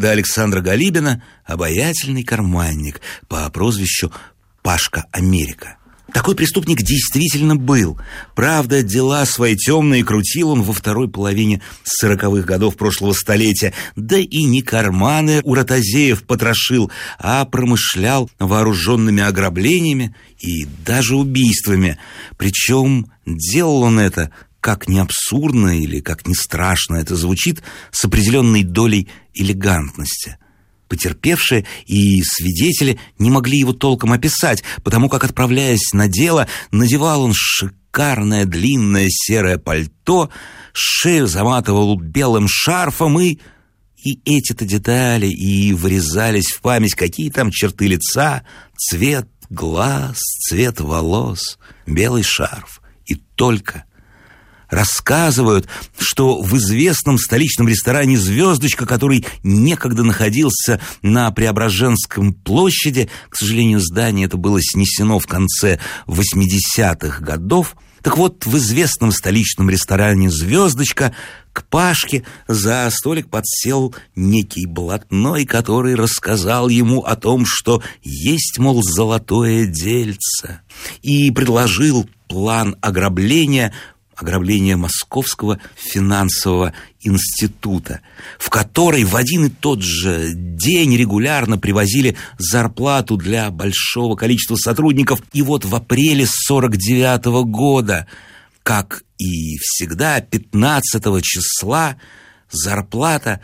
тогда Александра Галибина обаятельный карманник по прозвищу Пашка Америка. Такой преступник действительно был. Правда, дела свои темные крутил он во второй половине 40-х годов прошлого столетия. Да и не карманы у ротозеев потрошил, а промышлял вооруженными ограблениями и даже убийствами. Причем делал он это, как ни абсурдно или как ни страшно это звучит, с определенной долей элегантности. Потерпевшие и свидетели не могли его толком описать, потому как, отправляясь на дело, надевал он шикарное длинное серое пальто, шею заматывал белым шарфом, и эти-то детали и вырезались в память, какие там черты лица, цвет глаз, цвет волос, белый шарф. И только... Рассказывают, что в известном столичном ресторане «Звездочка», который некогда находился на Преображенской площади, к сожалению, здание это было снесено в конце 80-х годов, так вот, в известном столичном ресторане «Звездочка» к Пашке за столик подсел некий блатной, который рассказал ему о том, что есть, мол, золотое дельце, и предложил план ограбления Московского финансового института, в который в один и тот же день регулярно привозили зарплату для большого количества сотрудников. И вот в апреле 49-го года, как и всегда, 15 числа, зарплата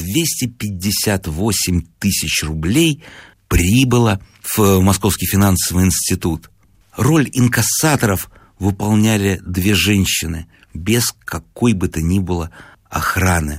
258 тысяч рублей прибыла в Московский финансовый институт. Роль инкассаторов выполняли две женщины, без какой бы то ни было охраны.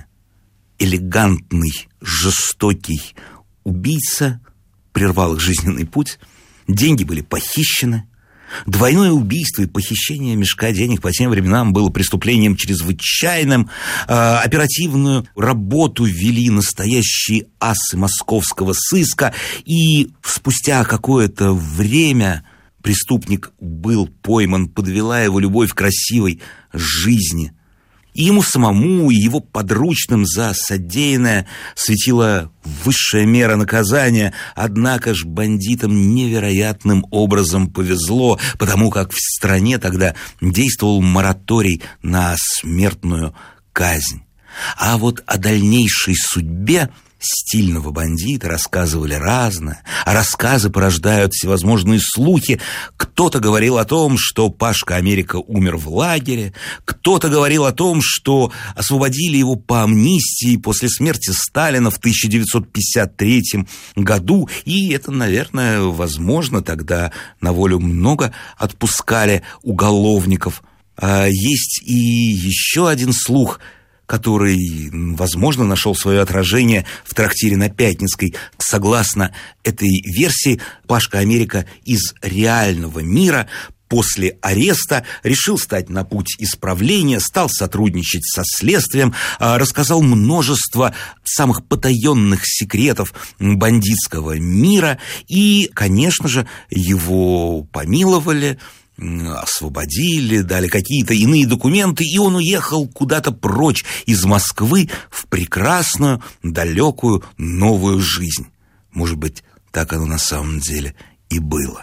Элегантный, жестокий убийца прервал их жизненный путь, деньги были похищены. Двойное убийство и похищение мешка денег по тем временам было преступлением чрезвычайным. Оперативную работу вели настоящие асы московского сыска, и спустя какое-то время преступник был пойман, подвела его любовь к красивой жизни. И ему самому, и его подручным за содеянное светила высшая мера наказания. Однако ж бандитам невероятным образом повезло, потому как в стране тогда действовал мораторий на смертную казнь. А вот о дальнейшей судьбе стильного бандита рассказывали разное, а рассказы порождают всевозможные слухи. Кто-то говорил о том, что Пашка Америка умер в лагере, кто-то говорил о том, что освободили его по амнистии после смерти Сталина в 1953 году, и это, наверное, возможно, тогда на волю много отпускали уголовников. Есть и еще один слух, который, возможно, нашел свое отражение в трактире на Пятницкой. Согласно этой версии, Пашка Америка из реального мира после ареста решил стать на путь исправления, стал сотрудничать со следствием, рассказал множество самых потаенных секретов бандитского мира, и, конечно же, его помиловали, освободили, дали какие-то иные документы, и он уехал куда-то прочь из Москвы в прекрасную, далекую, новую жизнь. Может быть, так оно на самом деле и было.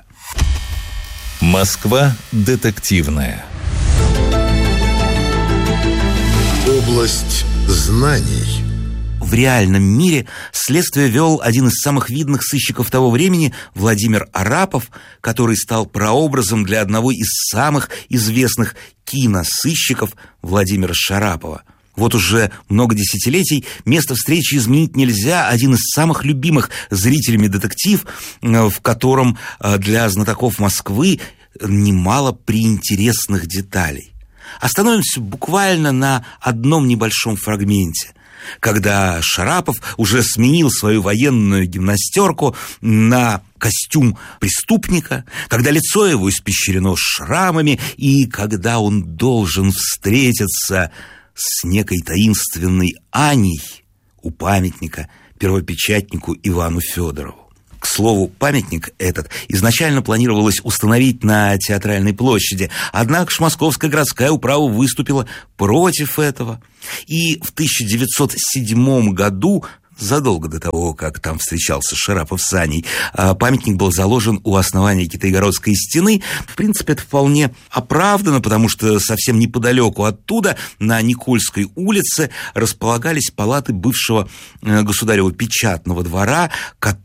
Москва детективная. Область знаний. В реальном мире следствие вел один из самых видных сыщиков того времени, Владимир Арапов, который стал прообразом для одного из самых известных киносыщиков Владимира Шарапова. Вот уже много десятилетий место встречи изменить нельзя. Один из самых любимых зрителями детектив, в котором для знатоков Москвы немало приинтересных деталей. Остановимся буквально на одном небольшом фрагменте. Когда Шарапов уже сменил свою военную гимнастерку на костюм преступника, когда лицо его испещрено шрамами, и когда он должен встретиться с некой таинственной Аней у памятника первопечатнику Ивану Федорову. К слову, памятник этот изначально планировалось установить на Театральной площади, однако Московская городская управа выступила против этого. И в 1907 году задолго до того, как там встречался Шарапов с Аней. Памятник был заложен у основания Китайгородской стены. В принципе, это вполне оправдано, потому что совсем неподалеку оттуда, на Никольской улице, располагались палаты бывшего государева печатного двора,